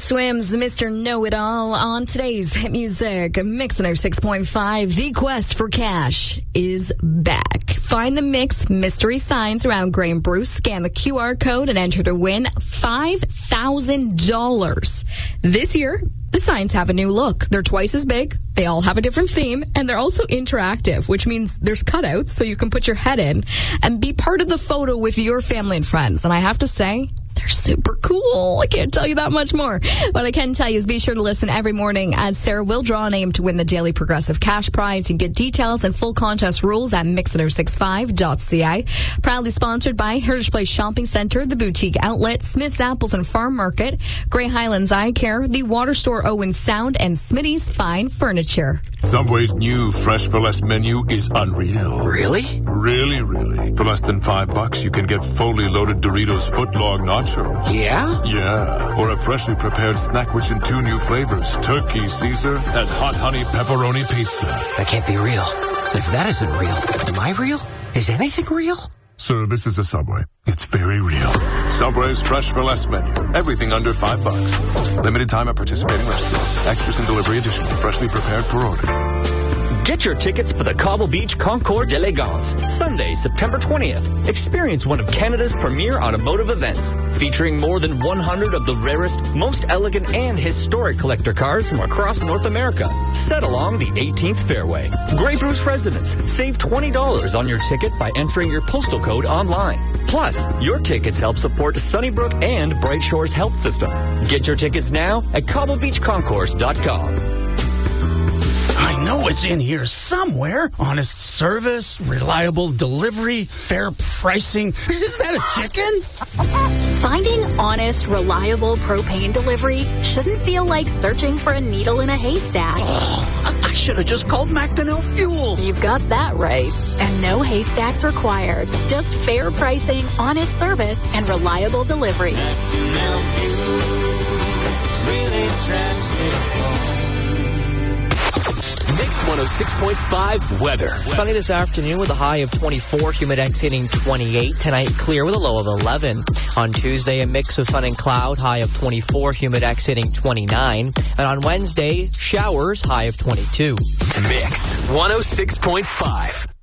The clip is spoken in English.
Swims, Mr. Know-It-All on today's Hit Music. Mix 106.5. The quest for cash is back. Find the Mix mystery signs around Graham Bruce. Scan the QR code and enter to win $5,000. This year, the signs have a new look. They're twice as big. They all have a different theme, and they're also interactive, which means there's cutouts so you can put your head in and be part of the photo with your family and friends. And I have to say, they're super cool. I can't tell you that much more. What I can tell you is be sure to listen every morning as Sarah will draw a name to win the Daily Progressive Cash Prize. You can get details and full contest rules at mix1065.ca. Proudly sponsored by Heritage Place Shopping Centre, the Boutique Outlet, Smith's Apples and Farm Market, Grey Highlands Eye Care, the Water Store Owen Sound, and Smitty's Fine Furniture. Subway's new Fresh for Less menu is unreal. Really? Really. For less than $5, you can get fully loaded Doritos footlong nachos. Yeah? Yeah. Or a freshly prepared snack rich in 2 new flavors, Turkey Caesar and Hot Honey Pepperoni Pizza. That can't be real. If that isn't real, am I real? Is anything real? Sir, this is a Subway. It's very real. Subway's Fresh for Less menu. Everything under $5. Limited time at participating restaurants. Extras and delivery additional. Freshly prepared per order. Get your tickets for the Cobble Beach Concours d'Elegance, Sunday, September 20th. Experience one of Canada's premier automotive events, featuring more than 100 of the rarest, most elegant, and historic collector cars from across North America, set along the 18th fairway. Grey Bruce residents, save $20 on your ticket by entering your postal code online. Plus, your tickets help support Sunnybrook and Bright Shores Health System. Get your tickets now at cobblebeachconcourse.com. I know it's in here somewhere. Honest service, reliable delivery, fair pricing. Is that a chicken? Finding honest, reliable propane delivery shouldn't feel like searching for a needle in a haystack. I should have just called Macdonell Fuels. You've got that right. And no haystacks required. Just fair pricing, honest service, and reliable delivery. Macdonell Fuels really drives it home. Mix 106.5 weather. Sunny this afternoon with a high of 24, humidex hitting 28. Tonight, clear with a low of 11. On Tuesday, a mix of sun and cloud, high of 24, humidex hitting 29. And on Wednesday, showers, high of 22. Mix 106.5.